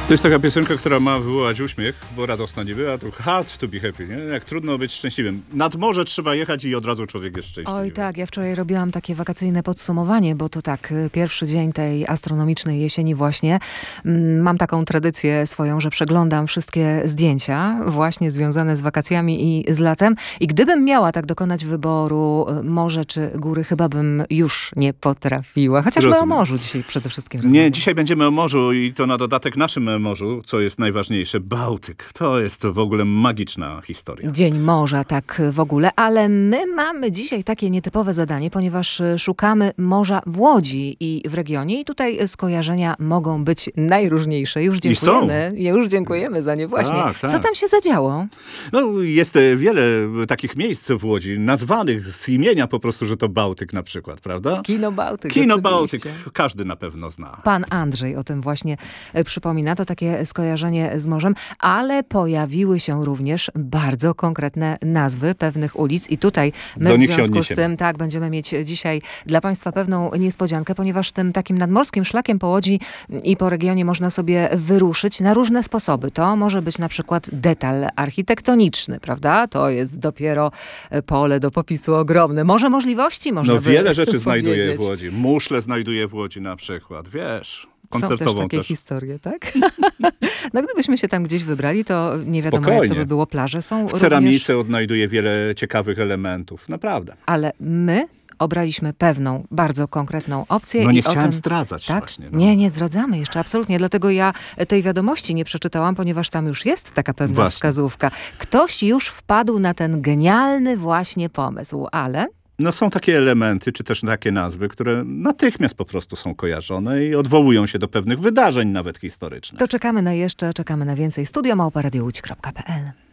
To jest taka piosenka, która ma wywołać uśmiech, bo radosna niby, a tu hard to be happy, nie? Jak trudno być szczęśliwym. Nad morze trzeba jechać i od razu człowiek jest szczęśliwy. Oj tak, ja wczoraj robiłam takie wakacyjne podsumowanie, bo to tak, pierwszy dzień tej astronomicznej jesieni właśnie. Mam taką tradycję swoją, że przeglądam wszystkie zdjęcia właśnie związane z wakacjami i z latem. I gdybym miała tak dokonać wyboru morze czy góry, chyba bym już nie potrafiła. Chociażby o morzu dzisiaj przede wszystkim rozmawiam. Nie, dzisiaj będziemy o morzu i to na dodatek naszym morzu, co jest najważniejsze, Bałtyk. To jest w ogóle magiczna historia. Dzień morza, tak w ogóle, ale my mamy dzisiaj takie nietypowe zadanie, ponieważ szukamy morza w Łodzi i w regionie i tutaj skojarzenia mogą być najróżniejsze. Już dziękujemy. Już dziękujemy za nie właśnie. Tak. Co tam się zadziało? No, jest wiele takich miejsc w Łodzi, nazwanych z imienia po prostu, że to Bałtyk na przykład, prawda? Kino Bałtyk. Kino Bałtyk. Każdy na pewno zna. Pan Andrzej o tym właśnie przypomina. To takie skojarzenie z morzem, ale pojawiły się również bardzo konkretne nazwy pewnych ulic i tutaj my w związku z tym będziemy mieć dzisiaj dla Państwa pewną niespodziankę, ponieważ tym takim nadmorskim szlakiem po Łodzi i po regionie można sobie wyruszyć na różne sposoby. To może być na przykład detal architektoniczny, prawda? To jest dopiero pole do popisu ogromne. Może możliwości można by wiele rzeczy powiedzieć. znajduje w Łodzi. Muszle znajduje w Łodzi na przykład, wiesz. Koncertową Są też takie historie, tak? No gdybyśmy się tam gdzieś wybrali, to nie wiadomo, spokojnie. jak to by było. Plaże są w ceramice również... odnajduje wiele ciekawych elementów. Naprawdę. Ale my obraliśmy pewną, bardzo konkretną opcję. No nie i chciałem o tym, zdradzać tak? właśnie. No. Nie zdradzamy jeszcze, absolutnie. Dlatego ja tej wiadomości nie przeczytałam, ponieważ tam już jest taka pewna wskazówka. Ktoś już wpadł na ten genialny właśnie pomysł, ale... No są takie elementy, czy też takie nazwy, które natychmiast po prostu są kojarzone i odwołują się do pewnych wydarzeń, nawet historycznych. To czekamy na więcej. Studio@radiołódź.pl